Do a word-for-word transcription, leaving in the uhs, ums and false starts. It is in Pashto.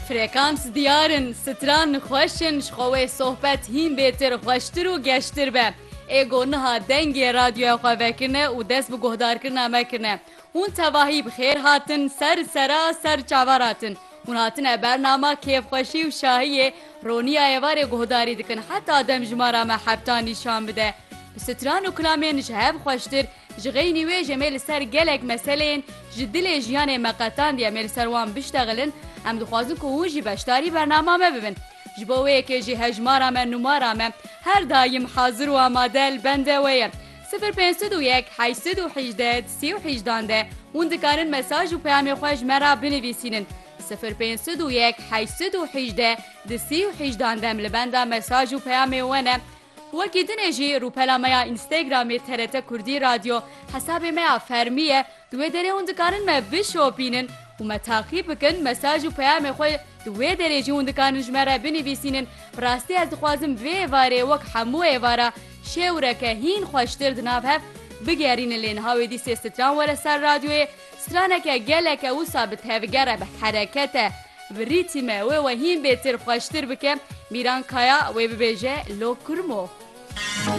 فرکانس دیارن ستران خوشن شخوه صحبت هین بیتر خوشتر و گشتر به ایگو نها دنگ رادیو خواه کرنه و دست بگهدار کرنه مکرنه اون تواهی بخیر هاتن سر سرا سر چاوراتن اون هاتن برنامه کیف خوشی و شاهی رونی آیوار گهداری دکن حتی آدم جمارا ما حبتانی شام بده ستران و کلامین جهب خوشتر جغینی وی جمیل سر گلک مسئلین جدل جیان مقتان دیا میل سر وان بشتغلن هم دخوازن که اون جی بشتاری برنامه ما ببین جبوه که جی هجمارا من نمارا من هر دایم حاضر و آماده بنده ویه صفر پنسد و یک حیصد و حجده سی و حجدانده اون دکارن مساج و پیام خوش مرا بنویسینن صفر پنسد و یک حیصد و حجده سی و حجدانده لبنده مساج و پیام ونه وکی دنجی رو پلامیا اینستاگرامی ترت کردی رادیو حساب ما فرمیه دوی دره اون دکارن ما بشوپینن و ما تاقیب بکن مساج و پیام خوی دوی دره جی اون دکارن جمره بنویسینن براستی از دخوازم وی واره وک همو ایواره شوره که هین خوشتر دناب هف بگرین لین هاوی دیسی ستران وره سر رادیوی سترانه که گله که او ثابت هفگره به حرکت بریتیمه و و هین بیتر خوشتر بکن میران کایا و ببیجه لو کرمو